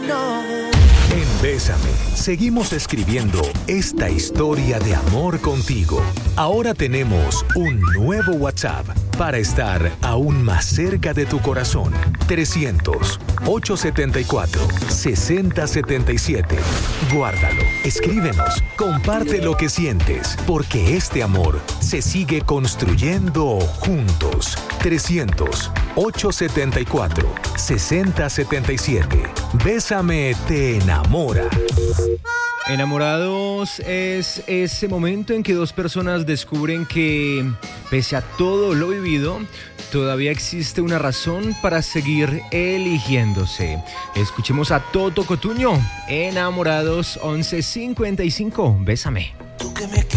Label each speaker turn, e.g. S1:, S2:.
S1: En Bésame, seguimos escribiendo esta historia de amor contigo. Ahora tenemos un nuevo WhatsApp para estar aún más cerca de tu corazón. 300-874-6077. Guárdalo, escríbenos, comparte lo que sientes, porque este amor se sigue construyendo juntos. 300-874-6077. Bésame te enamora.
S2: Enamorados es ese momento en que dos personas descubren que, pese a todo lo vivido, todavía existe una razón para seguir eligiéndose. Escuchemos a Toto Cotuño, Enamorados 11:55. Bésame.